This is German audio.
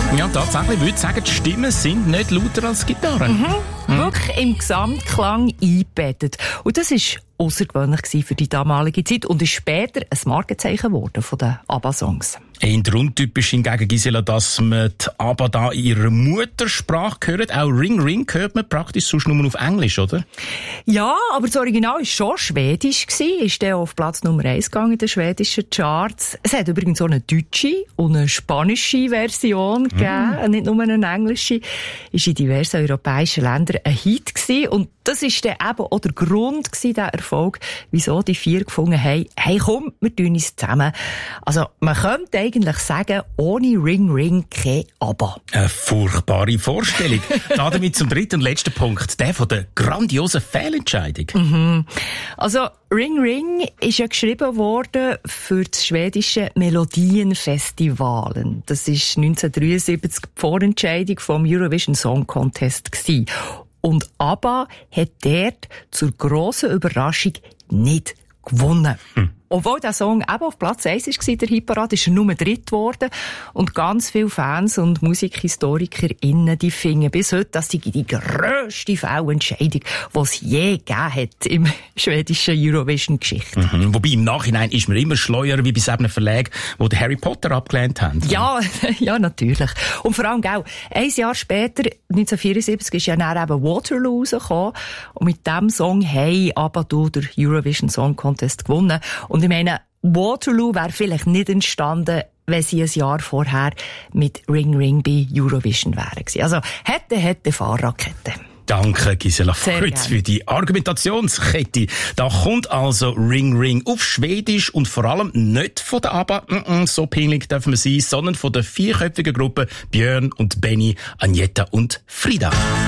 Ja, tatsächlich, ich würde sagen, die Stimmen sind nicht lauter als die Gitarre. Wirklich im Gesamtklang eingebettet. Und das war außergewöhnlich für die damalige Zeit und ist später ein Markenzeichen geworden von den ABBA-Songs. Eher untypisch hingegen, Gisela, dass man die ABBA da in ihrer Muttersprache hört. Auch Ring Ring hört man praktisch sonst nur auf Englisch, oder? Ja, aber das Original war schon schwedisch, ist dann auf Platz Nummer 1 gegangen in den schwedischen Charts. Es hat übrigens auch eine deutsche und eine spanische Version gegeben, nicht nur eine englische. Ist in diversen europäischen Ländern ein Hit gewesen. Und das war dann eben auch der Grund gewesen, der Erfolg, wieso die vier gefunden haben, hey komm, wir tun uns zusammen. Also, man könnte eigentlich sagen, ohne Ring Ring kein ABBA. Eine furchtbare Vorstellung. Damit zum dritten und letzten Punkt, der von der grandiosen Fehlentscheidung. Also, Ring Ring ist ja geschrieben worden für das schwedische Melodienfestivalen. Das war 1973 die Vorentscheidung vom Eurovision Song Contest gewesen. Und ABBA hat dort zur grossen Überraschung nicht gewonnen. Obwohl der Song eben auf Platz 1 war, der Hitparade, ist er nur dritt geworden. Und ganz viele Fans und MusikhistorikerInnen, die finden bis heute, dass die grösste Fehlentscheidung, die es je gegeben hat im schwedischen Eurovision-Geschichte. Wobei im Nachhinein ist man immer schleuer wie bei einem Verlag, die Harry Potter abgelehnt haben. Ja, ja, natürlich. Und vor allem, gell, ein Jahr später, 1974, ist ja dann eben Waterloo rausgekommen. Und mit diesem Song haben ABBA den Eurovision Song Contest gewonnen. Und ich meine, Waterloo wäre vielleicht nicht entstanden, wenn sie ein Jahr vorher mit Ring Ring bei Eurovision wären. Also, hätte Fahrradkette. Danke, Gisela Fritz, für die Argumentationskette. Da kommt also Ring Ring auf Schwedisch und vor allem nicht von der ABBA, so peinlich dürfen wir sein, sondern von der vierköpfigen Gruppe Björn und Benny, Agneta und Frida.